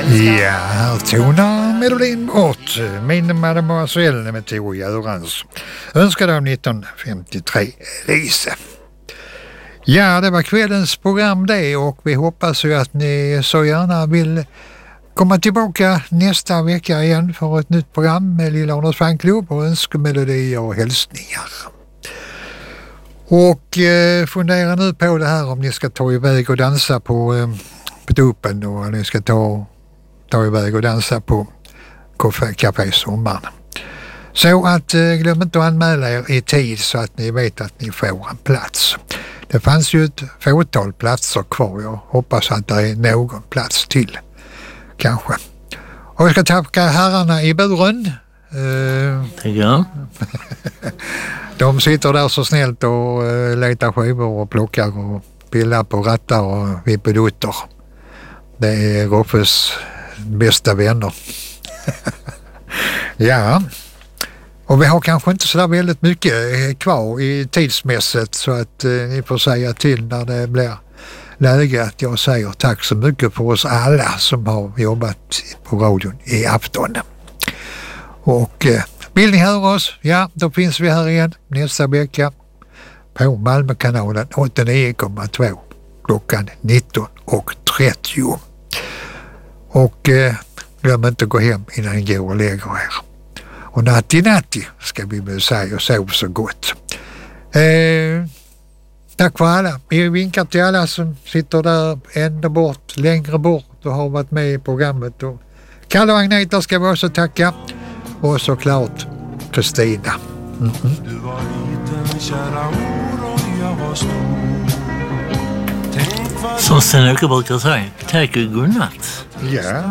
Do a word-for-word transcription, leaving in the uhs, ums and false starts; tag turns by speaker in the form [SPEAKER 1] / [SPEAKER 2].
[SPEAKER 1] Ja, här tonar melodin bort. Min mademoiselle med Tore Görans. Önskade om nitton femtiotre, Elise. Ja, det var kvällens program det, och vi hoppas ju att ni så gärna vill komma tillbaka nästa vecka igen för ett nytt program med Lilla Arnors fanklubb och önskemelodier och hälsningar. Och eh, fundera nu på det här om ni ska ta iväg och dansa på, eh, på dopen, och ni ska ta, ta iväg och dansa på Café, Café Sommaren. Så att eh, glöm inte att anmäla er i tid så att ni vet att ni får en plats. Det fanns ju ett fåtal platser kvar. Jag hoppas att det är någon plats till. Kanske. Och jag ska tacka herrarna i buren.
[SPEAKER 2] Tack ja.
[SPEAKER 1] De sitter där så snällt och uh, letar skivor och plockar och pillar på rattar och vippedotter. Det är Roffes bästa vänner. Ja. Och vi har kanske inte så där väldigt mycket kvar i tidsmässigt, så att uh, ni får säga till när det blir läge att jag säger tack så mycket för oss alla som har jobbat på radion i afton. Och uh, vill ni höra oss? Ja, då finns vi här igen nästa vecka på Malmökanalen åttionio komma två klockan nitton och trettio. Och uh, glöm inte att gå hem innan ni går och lägger er. Och natti natti ska vi väl säga, och sov så gott. Eh, tack för alla. Vi vinkar till alla som sitter där ända bort, längre bort och har varit med i programmet. Och Kalle och Agneta ska vi också tacka. Och såklart Kristina. Mm-hmm.
[SPEAKER 3] Du var liten, kära mor, och jag var stor.
[SPEAKER 2] Som Sten Åke brukar säga, tack och godnatt.
[SPEAKER 1] Ja.